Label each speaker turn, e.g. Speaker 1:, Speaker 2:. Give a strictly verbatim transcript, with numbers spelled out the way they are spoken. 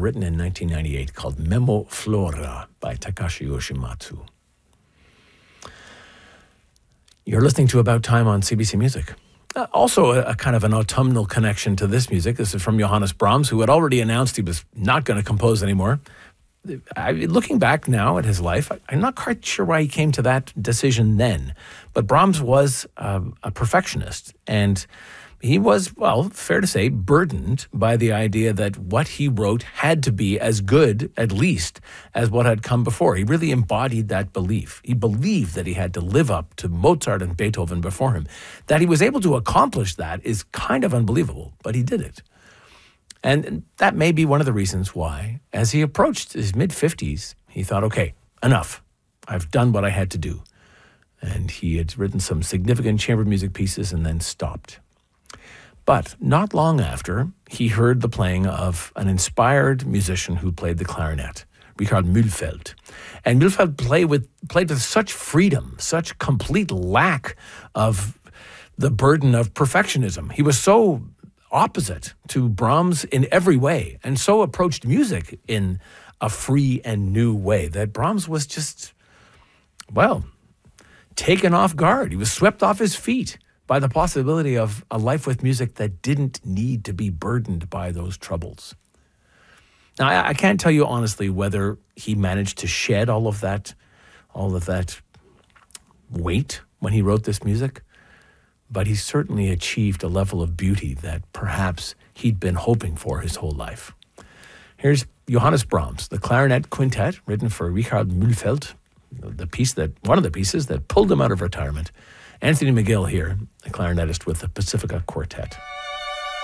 Speaker 1: written in nineteen ninety-eight called Memo Flora by Takashi Yoshimatsu. You're listening to About Time on C B C Music. Uh, also a, a kind of an autumnal connection to this music. This is from Johannes Brahms, who had already announced he was not going to compose anymore. I, looking back now at his life, I, I'm not quite sure why he came to that decision then. But Brahms was uh, a perfectionist, and he was, well, fair to say, burdened by the idea that what he wrote had to be as good, at least, as what had come before. He really embodied that belief. He believed that he had to live up to Mozart and Beethoven before him. That he was able to accomplish that is kind of unbelievable, but he did it. And that may be one of the reasons why, as he approached his mid-fifties, he thought, okay, enough. I've done what I had to do. And he had written some significant chamber music pieces and then stopped. But not long after, he heard the playing of an inspired musician who played the clarinet, Richard Mühlfeld. And Mühlfeld played with, played with such freedom, such complete lack of the burden of perfectionism. He was so opposite to Brahms in every way, and so approached music in a free and new way that Brahms was just, well, taken off guard. He was swept off his feet by the possibility of a life with music that didn't need to be burdened by those troubles. Now, I, I can't tell you honestly whether he managed to shed all of that, all of that weight when he wrote this music, but he certainly achieved a level of beauty that perhaps he'd been hoping for his whole life. Here's Johannes Brahms, the Clarinet Quintet, written for Richard Mühlfeld, the piece that, one of the pieces that pulled him out of retirement. Anthony McGill here, a clarinetist with the Pacifica Quartet.